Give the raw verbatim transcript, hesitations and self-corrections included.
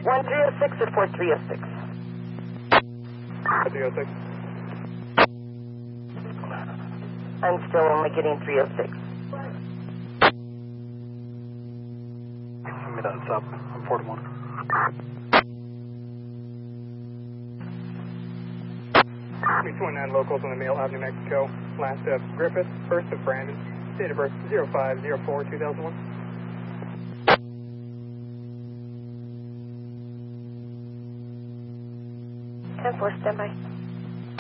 one three oh six or four three oh six? three oh six. I'm still only getting three oh six. Send me that sub. I'm forty-one. three twenty-nine locals on the Mail Avenue, Mexico. Last of Griffith, first of Brandon. Date of birth zero five zero four two thousand one. ten four, standby.